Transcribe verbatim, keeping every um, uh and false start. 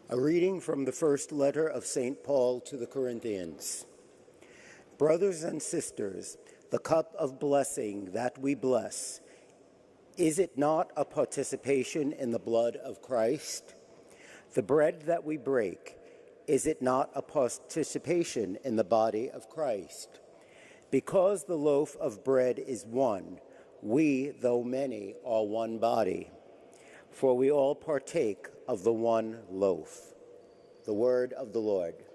A reading from the first letter of Saint Paul to the Corinthians. Brothers and sisters, the cup of blessing that we bless, is it not a participation in the blood of Christ? The bread that we break, is it not a participation in the body of Christ? Because the loaf of bread is one, we, though many, are one body. For we all partake of the one loaf. The word of the Lord.